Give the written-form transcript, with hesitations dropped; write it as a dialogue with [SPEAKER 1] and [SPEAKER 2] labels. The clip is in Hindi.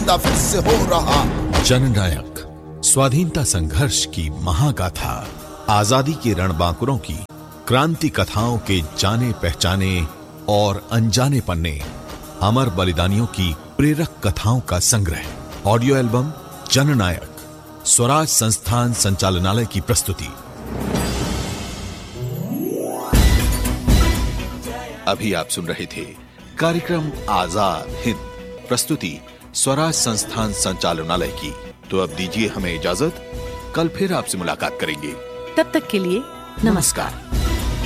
[SPEAKER 1] जिंदा फिर से हो रहा।
[SPEAKER 2] जननायक स्वाधीनता संघर्ष की महागाथा, आजादी के रणबांकुरों की क्रांति कथाओं के जाने पहचाने और अनजाने पन्ने, अमर बलिदानियों की प्रेरक कथाओं का संग्रह। ऑडियो एल्बम जननायक, स्वराज संस्थान संचालनालय की प्रस्तुति। अभी आप सुन रहे थे कार्यक्रम आजाद हिंद, प्रस्तुति स्वराज संस्थान संचालनालय की। तो अब दीजिए हमें इजाजत, कल फिर आपसे मुलाकात करेंगे।
[SPEAKER 3] तब तक के लिए नमस्कार।